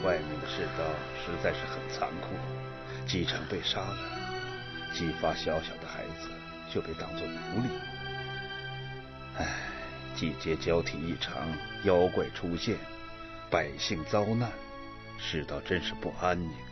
外面的世道实在是很残酷，几成被杀了，几发小小的孩子就被当作奴隶。季节交替异常，妖怪出现，百姓遭难，世道真是不安宁。